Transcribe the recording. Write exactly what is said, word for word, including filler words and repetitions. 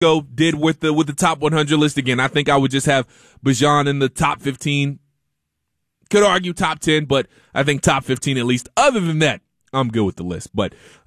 go did with the with the top one hundred list. Again, I think I would just have Bijan in the top fifteen. Could argue top ten, but I think top fifteen at least. Other than that, I'm good with the list. But